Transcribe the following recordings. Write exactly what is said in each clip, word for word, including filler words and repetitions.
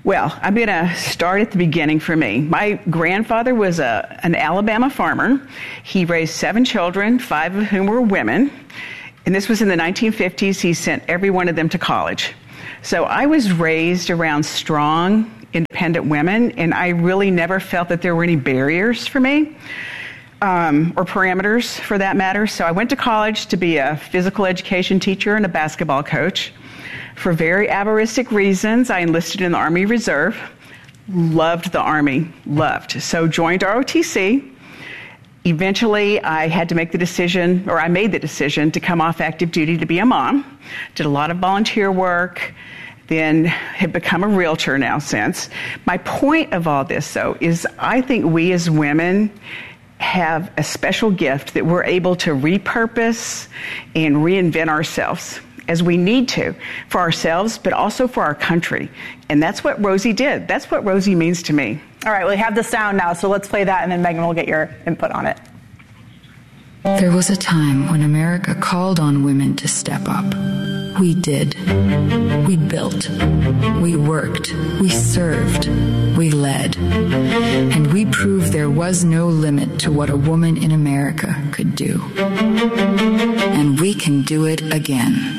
Well, I'm going to start at the beginning for me. My grandfather was a, an Alabama farmer. He raised seven children, five of whom were women. And this was in the nineteen fifties. He sent every one of them to college. So I was raised around strong, independent women, and I really never felt that there were any barriers for me, um, or parameters for that matter. So I went to college to be a physical education teacher and a basketball coach. For very avarice reasons, I enlisted in the Army Reserve. Loved the Army, loved. So joined R O T C. Eventually, I had to make the decision, or I made the decision to come off active duty to be a mom. Did a lot of volunteer work, then have become a realtor now since. My point of all this, though, is I think we as women have a special gift that we're able to repurpose and reinvent ourselves as we need to for ourselves, but also for our country. And that's what Rosie did. That's what Rosie means to me. All right, we have the sound now, so let's play that, and then Megan will get your input on it. There was a time when America called on women to step up. We did. We built. We worked. We served. We led. And we proved there was no limit to what a woman in America could do. And we can do it again.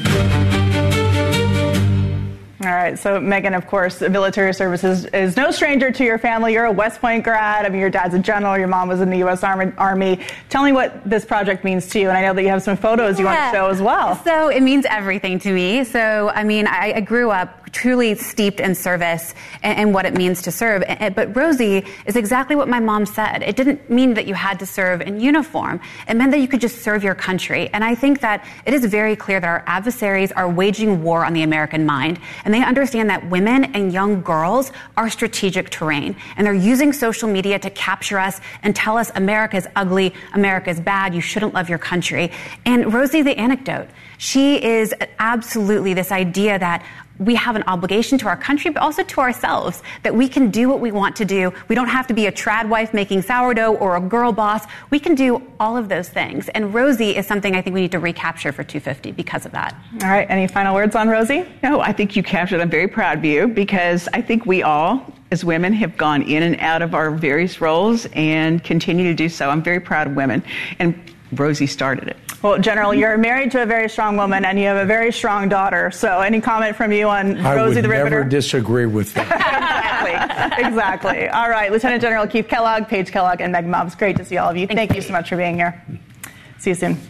All right, so Megan, of course, military services is no stranger to your family. You're a West Point grad. I mean, your dad's a general. Your mom was in the U S Army. Army. Tell me what this project means to you. And I know that you have some photos you yeah. want to show as well. So it means everything to me. So, I mean, I, I grew up truly steeped in service and, and what it means to serve. And, but Rosie is exactly what my mom said. It didn't mean that you had to serve in uniform. It meant that you could just serve your country. And I think that it is very clear that our adversaries are waging war on the American mind. And they understand that women and young girls are strategic terrain. And they're using social media to capture us and tell us America's ugly, America's bad, you shouldn't love your country. And Rosie, the anecdote, she is absolutely this idea that we have an obligation to our country, but also to ourselves, that we can do what we want to do. We don't have to be a trad wife making sourdough or a girl boss. We can do all of those things. And Rosie is something I think we need to recapture for two fifty because of that. All right. Any final words on Rosie? No, I think you captured it. I'm very proud of you because I think we all, as women, have gone in and out of our various roles and continue to do so. I'm very proud of women. And Rosie started it. Well, General, you're married to a very strong woman, and you have a very strong daughter. So any comment from you on I Rosie the Riveter? I would never disagree with that. Exactly. Exactly. All right. Lieutenant General Keith Kellogg, Paige Kellogg, and Meg Mobbs. Great to see all of you. Thank, Thank you. you so much for being here. See you soon.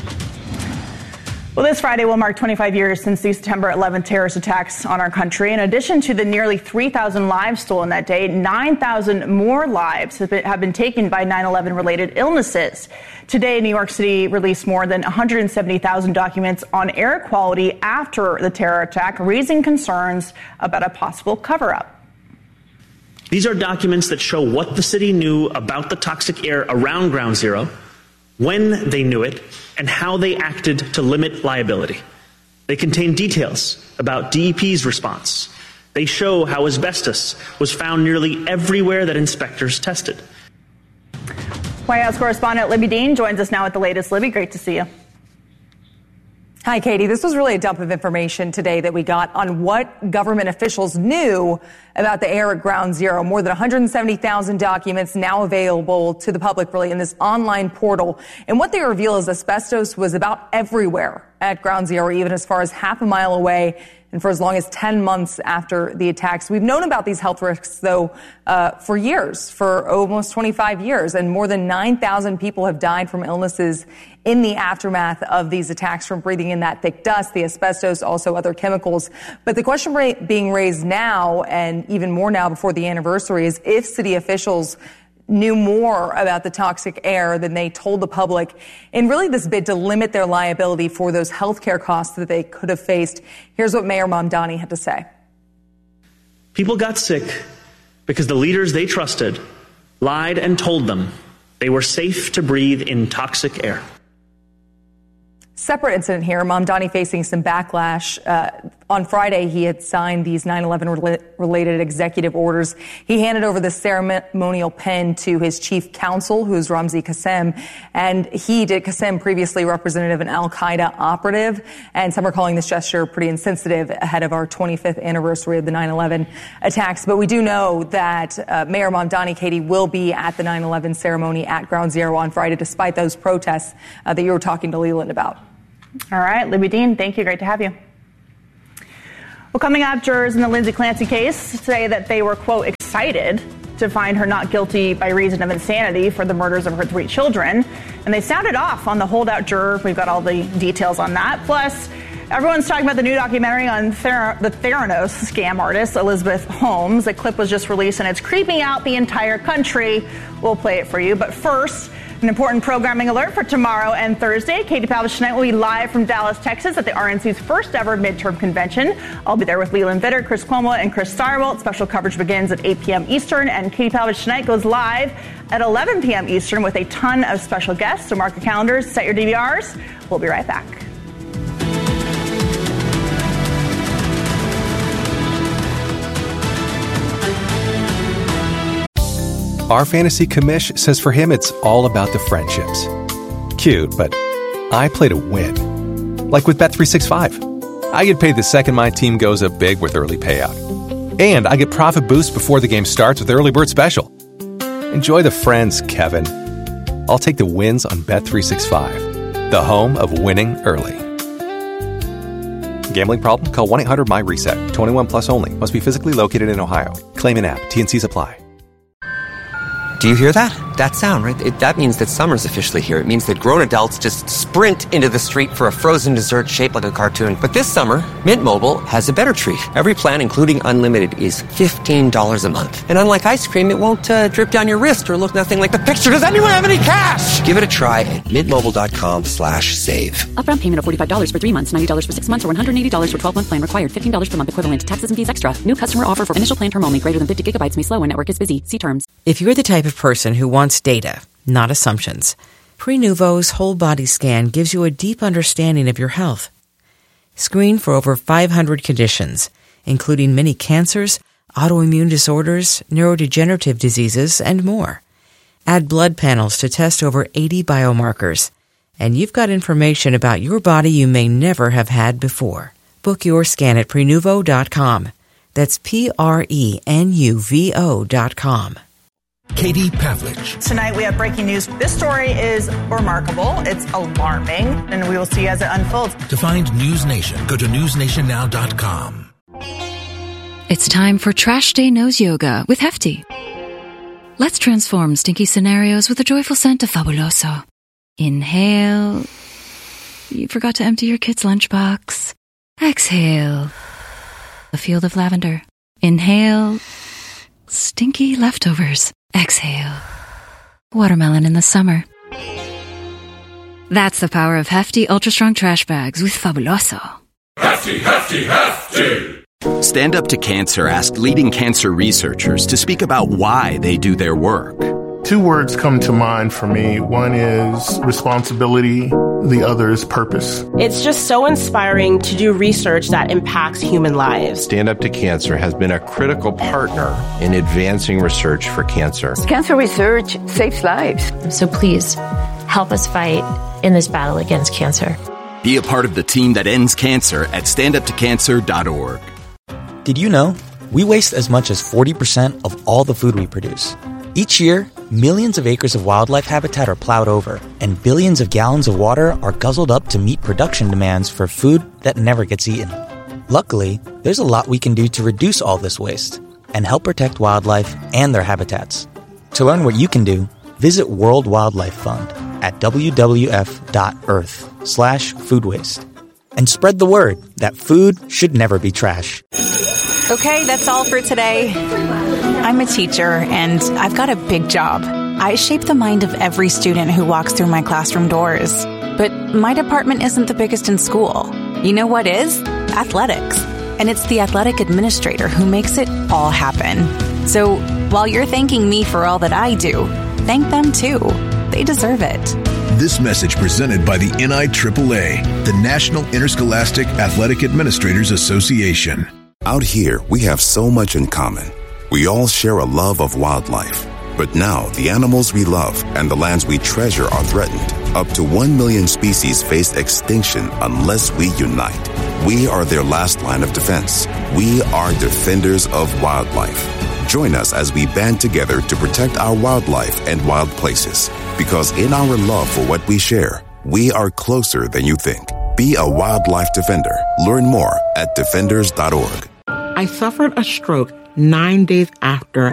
Well, this Friday will mark twenty-five years since the September eleventh terrorist attacks on our country. In addition to the nearly three thousand lives stolen that day, nine thousand more lives have been, have been taken by nine eleven related illnesses. Today, New York City released more than one hundred seventy thousand documents on air quality after the terror attack, raising concerns about a possible cover-up. These are documents that show what the city knew about the toxic air around Ground Zero, when they knew it, and how they acted to limit liability. They contain details about D E P's response. They show how asbestos was found nearly everywhere that inspectors tested. White House correspondent Libby Dean joins us now with the latest. Libby, great to see you. Hi, Katie. This was really a dump of information today that we got on what government officials knew about the air at Ground Zero. More than one hundred seventy thousand documents now available to the public, really, in this online portal. And what they reveal is asbestos was about everywhere at Ground Zero, even as far as half a mile away, and for as long as ten months after the attacks. We've known about these health risks, though, uh, for years, for almost twenty-five years, and more than nine thousand people have died from illnesses in the aftermath of these attacks from breathing in that thick dust, the asbestos, also other chemicals. But the question ra- being raised now, and even more now before the anniversary, is if city officials knew more about the toxic air than they told the public in really this bid to limit their liability for those healthcare costs that they could have faced. Here's what Mayor Mamdani had to say. People got sick because the leaders they trusted lied and told them they were safe to breathe in toxic air. Separate incident here. Mamdani facing some backlash. Uh, on Friday, he had signed these nine eleven related executive orders. He handed over the ceremonial pen to his chief counsel, who's Ramzi Qassem. And he did, Qassem, previously representative of an al-Qaeda operative. And some are calling this gesture pretty insensitive ahead of our twenty-fifth anniversary of the nine eleven attacks. But we do know that uh, Mayor Mamdani, Katie, will be at the nine eleven ceremony at Ground Zero on Friday, despite those protests uh, that you were talking to Leland about. All right, Libby Dean, thank you. Great to have you. Well, coming up, jurors in the Lindsay Clancy case say that they were, quote, excited to find her not guilty by reason of insanity for the murders of her three children. And they sounded off on the holdout juror. We've got all the details on that. Plus, everyone's talking about the new documentary on Ther- the Theranos scam artist, Elizabeth Holmes. The clip was just released, and it's creeping out the entire country. We'll play it for you. But first, an important programming alert for tomorrow and Thursday. Katie Pavlich tonight will be live from Dallas, Texas at the R N C's first ever midterm convention. I'll be there with Leland Vitter, Chris Cuomo, and Chris Starwelt. Special coverage begins at eight p.m. Eastern, and Katie Pavlich tonight goes live at eleven p.m. Eastern with a ton of special guests. So mark your calendars, set your D V Rs. We'll be right back. Our fantasy commish says for him it's all about the friendships. Cute, but I play to win. Like with Bet three sixty-five. I get paid the second my team goes up big with early payout. And I get profit boost before the game starts with Early Bird Special. Enjoy the friends, Kevin. I'll take the wins on Bet three sixty-five, the home of winning early. Gambling problem? Call one eight hundred M Y reset. twenty-one plus only. Must be physically located in Ohio. Claim in app. T N Cs apply. Do you hear that? That sound, right? It, that means that summer's officially here. It means that grown adults just sprint into the street for a frozen dessert shaped like a cartoon. But this summer, Mint Mobile has a better treat. Every plan, including unlimited, is fifteen dollars a month. And unlike ice cream, it won't uh, drip down your wrist or look nothing like the picture. Does anyone have any cash? Give it a try at mintmobile.com slash save. Upfront payment of forty-five dollars for three months, ninety dollars for six months, or one hundred eighty dollars for twelve-month plan required. fifteen dollars per month equivalent to taxes and fees extra. New customer offer for initial plan term only. Greater than fifty gigabytes may slow when network is busy. See terms. If you're the type of person who wants data, not assumptions, Prenuvo's whole body scan gives you a deep understanding of your health. Screen for over five hundred conditions, including many cancers, autoimmune disorders, neurodegenerative diseases, and more. Add blood panels to test over eighty biomarkers, and you've got information about your body you may never have had before. Book your scan at Prenuvo dot com. That's P R E N U V O dot com. Katie Pavlich. Tonight we have breaking news. This story is remarkable. It's alarming, and we will see as it unfolds. To find News Nation, go to news nation now dot com. It's time for Trash Day Nose Yoga with Hefty. Let's transform stinky scenarios with a joyful scent of Fabuloso. Inhale. You forgot to empty your kid's lunchbox. Exhale. A field of lavender. Inhale. Stinky leftovers. Exhale. Watermelon in the summer. That's the power of Hefty Ultra Strong Trash Bags with Fabuloso. Hefty, hefty, hefty! Stand Up to Cancer asked leading cancer researchers to speak about why they do their work. Two words come to mind for me. One is responsibility. The other is purpose. It's just so inspiring to do research that impacts human lives. Stand Up to Cancer has been a critical partner in advancing research for cancer. Cancer research saves lives. So please, help us fight in this battle against cancer. Be a part of the team that ends cancer at stand up to cancer dot org. Did you know we waste as much as forty percent of all the food we produce? Each year, millions of acres of wildlife habitat are plowed over, and billions of gallons of water are guzzled up to meet production demands for food that never gets eaten. Luckily, there's a lot we can do to reduce all this waste and help protect wildlife and their habitats. To learn what you can do, visit World Wildlife Fund at w w f dot earth slash food waste. And spread the word that food should never be trash. Okay, that's all for today. I'm a teacher, and I've got a big job. I shape the mind of every student who walks through my classroom doors. But my department isn't the biggest in school. You know what is? Athletics. And it's the athletic administrator who makes it all happen. So while you're thanking me for all that I do, thank them too. They deserve it. This message presented by the N I triple A, the National Interscholastic Athletic Administrators Association. Out here, we have so much in common. We all share a love of wildlife. But now, the animals we love and the lands we treasure are threatened. Up to one million species face extinction unless we unite. We are their last line of defense. We are defenders of wildlife. Join us as we band together to protect our wildlife and wild places. Because in our love for what we share, we are closer than you think. Be a wildlife defender. Learn more at defenders dot org. I suffered a stroke nine days after